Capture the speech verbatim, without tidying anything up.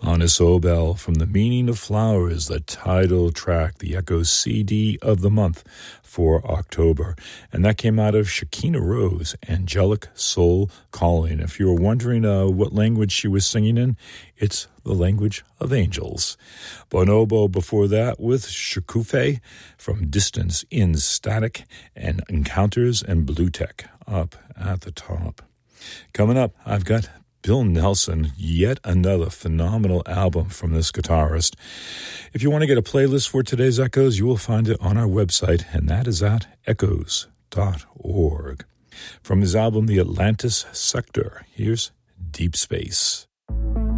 Hannes Obel from The Meaning of Flowers, the title track, the Echoes C D of the month for October. And that came out of Shekinah Rose, Angelic Soul Calling. If you were wondering uh, what language she was singing in, it's the language of angels. Bonobo before that with Shikufe from Distance in Static, and Encounters and Blue Tech up at the top. Coming up, I've got Bill Nelson, yet another phenomenal album from this guitarist. If you want to get a playlist for today's Echoes, you will find it on our website, and that is at echoes dot org. From his album, The Atlantis Sector, here's Deep Space.